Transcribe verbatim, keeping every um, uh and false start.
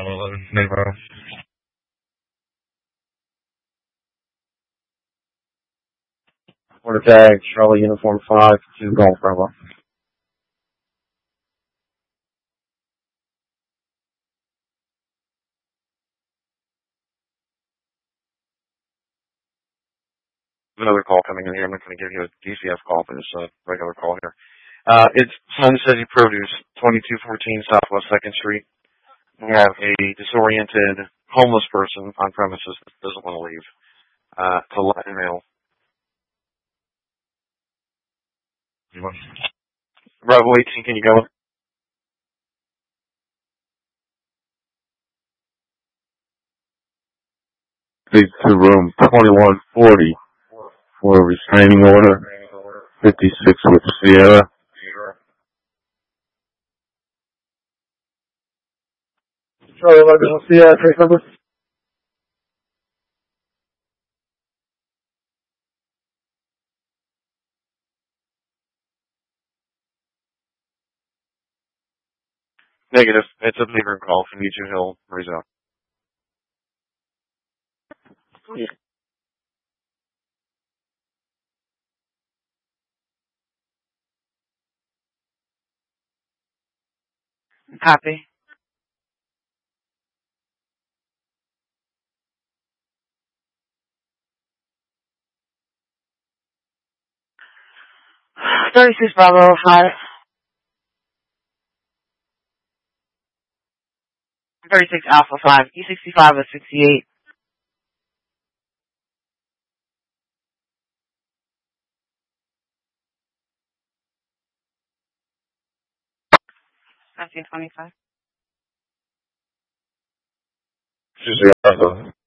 eleven, Navarro. Order tag, Charlie Uniform five, two Golf Bravo. Another call coming in here. I'm not going to give you a D C F call, but it's a regular call here. Uh, it's Sun City Produce, twenty-two fourteen Southwest second Street. We have a disoriented homeless person on premises that doesn't want to leave. Uh, it's a Latin male. Bravo eighteen, can you go? Please to room twenty-one forty for a restraining order, fifty-six with Sierra. Charlie eleven, Sierra, trace number? Negative. It's a Beaver call from Beach Hill, Rizzo. Copy. thirty-six Bravo, hi. thirty-six Alpha five, E sixty-five or sixty-eight. nineteen twenty-five. Sierra.